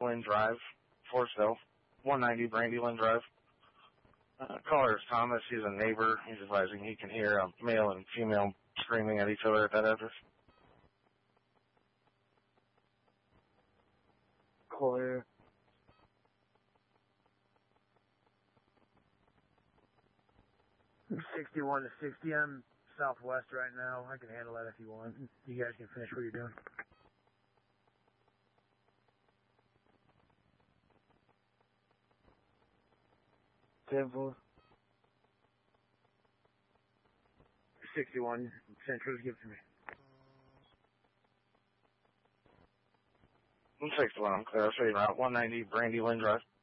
Lynn Drive, Forestville, 190 Brandy Lynn Drive. Caller is Thomas. He's a neighbor. He's advising he can hear a male and female screaming at each other at that address. Clear. I'm 61 to 60. I'm southwest right now. I can handle that if you want. You guys can finish what you're doing. Temple. 61 Central, give it to me. 61, I'm clear. I'll show you around 190 Brandy Lynn Drive.